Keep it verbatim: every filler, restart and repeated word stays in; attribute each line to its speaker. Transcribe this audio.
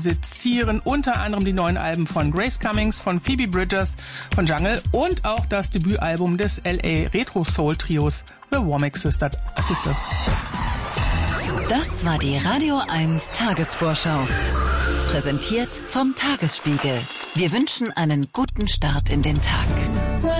Speaker 1: sezieren unter anderem die neuen Alben von Grace Cummings, von Phoebe Bridgers, von Jungle und auch das Debütalbum des L A Retro Soul Trios The Womack Sisters.
Speaker 2: Das war die Radio eins Tagesvorschau. Präsentiert vom Tagesspiegel. Wir wünschen einen guten Start in den Tag.